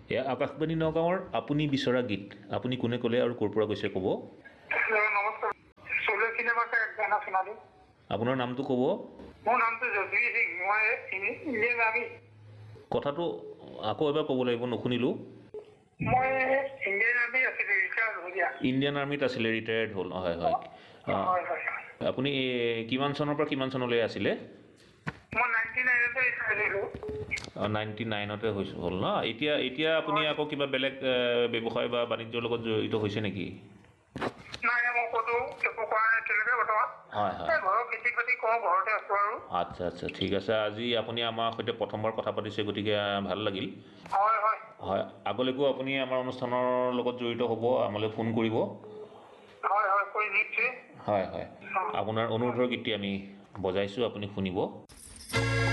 এয়া আকাশবাণী নগাঁৱৰ আপুনি বিচৰা গীত আপুনি কোনে ক'লে আৰু ক'ৰ পৰা কৈছে ক'ব নমস্কাৰ চলে চিনেমা का एक गाना सुना दूं আপোনাৰ নামটো ক'ব মোৰ নামটো জগবীৰ সিং মই ইণ্ডিয়ান আৰ্মি কথাটো আকৌ এবাৰ ক'ব লাগিব নুশুনিলোঁ মই ইণ্ডিয়ান আৰ্মি আছিলোঁ ৰিটায়াৰ্ড হৈ দিয়া ইণ্ডিয়ান আৰ্মিত আছিলে ৰিটায়াৰ্ড হ'ল হয় হয় হয় হয় আপুনি কিমান চনৰ পৰা কিমান চনলৈ আছিলে মই 99তে ৰিটায়াৰ্ড হ'লোঁ 99তে হ'ল ন এতিয়া আপুনি আকৌ কিবা বেলেগ ব্যৱসায় বা বাণিজ্যৰ লগত জড়িত হৈছে নেকি নাই মই ক'তো একো কৰা নাই এতিয়ালৈকে বৰ্তমান হয় হয় ঘৰৰ খেতি বাতি কৰোঁ ঘৰতে আছোঁ আৰু আচ্ছা আচ্ছা ঠিক আছে আজি আপুনি আমাৰ সৈতে প্ৰথমবাৰ কথা পাতিছে গতিকে ভাল লাগিল হয় হয় হয় আগলৈকো আপুনি আমাৰ অনুষ্ঠানৰ লগত জড়িত হ'ব আমালৈ ফোন কৰিব হয় হয় কৰি নিশ্চয় হয় হয় আপোনাৰ অনুৰোধৰ গীতটি আমি বজাইছোঁ আপুনি শুনিব